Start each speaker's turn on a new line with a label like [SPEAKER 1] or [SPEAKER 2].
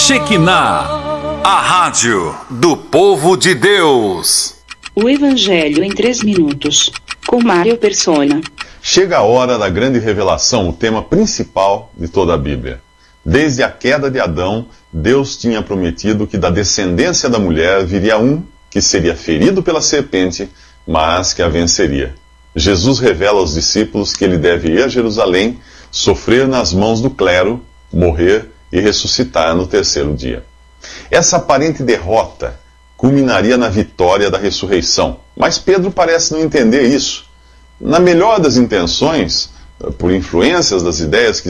[SPEAKER 1] Shekinah, a rádio do povo de Deus.
[SPEAKER 2] O Evangelho em 3 minutos, com Mário Persona.
[SPEAKER 3] Chega a hora da grande revelação, o tema principal de toda a Bíblia. Desde a queda de Adão, Deus tinha prometido que da descendência da mulher viria um que seria ferido pela serpente, mas que a venceria. Jesus revela aos discípulos que ele deve ir a Jerusalém, sofrer nas mãos do clero, morrer e ressuscitar no 3º dia. Essa aparente derrota culminaria na vitória da ressurreição, mas Pedro parece não entender isso. Na melhor das intenções, por influências das ideias que